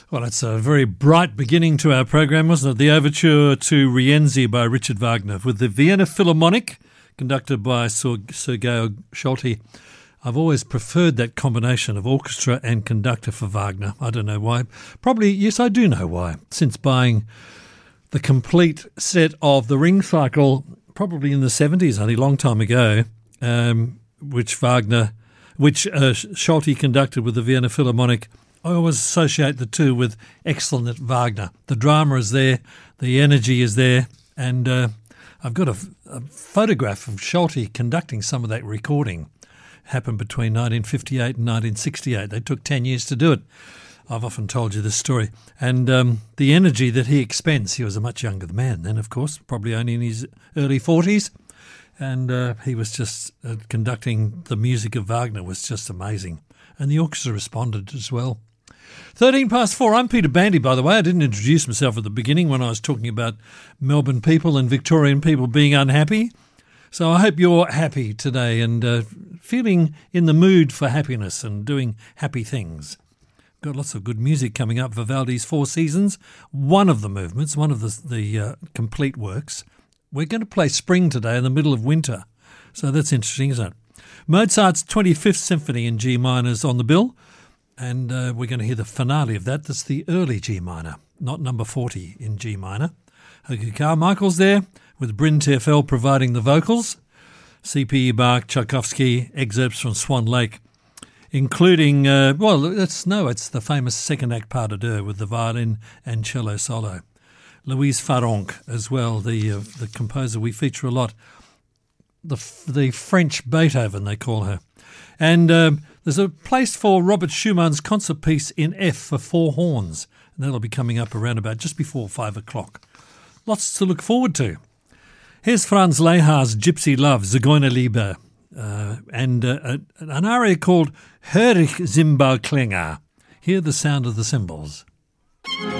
Well, it's a very bright beginning to our program, wasn't it? The Overture to Rienzi by Richard Wagner with the Vienna Philharmonic, conducted by Sergei Scholti. I've always preferred that combination of orchestra and conductor for Wagner. I don't know why. Probably, yes, I do know why. Since buying the complete set of the Ring Cycle, probably in the 70s, only a long time ago, which Scholti conducted with the Vienna Philharmonic. I always associate the two with excellent Wagner. The drama is there, the energy is there, and I've got a photograph of Scholti conducting some of that recording. It happened between 1958 and 1968. They took 10 years to do it. I've often told you this story. And the energy that he expends, he was a much younger man then, of course, probably only in his early 40s, and he was just conducting the music of Wagner was just amazing. And the orchestra responded as well. 4:13, I'm Peter Bandy, by the way. I didn't introduce myself at the beginning when I was talking about Melbourne people and Victorian people being unhappy. So I hope you're happy today and feeling in the mood for happiness and doing happy things. Got lots of good music coming up. Vivaldi's Four Seasons, one of the movements, one of the complete works. We're going to play Spring today in the middle of winter. So that's interesting, isn't it? Mozart's 25th Symphony in G minor is on the bill. And we're going to hear the finale of that. That's the early G minor, not number 40 in G minor. Hokie Carmichael's there with Bryn TFL providing the vocals. C.P. Bach, Tchaikovsky, excerpts from Swan Lake, including, it's the famous second act pas de deux with the violin and cello solo. Louise Farrenc as well, the composer we feature a lot. The French Beethoven, they call her. And there's a place for Robert Schumann's concert piece in F for four horns, and that'll be coming up around about just before 5 o'clock. Lots to look forward to. Here's Franz Lehar's Gypsy Love, Zigeunerliebe, and an aria called Hör ich Cymbalklinger. Hear the sound of the cymbals.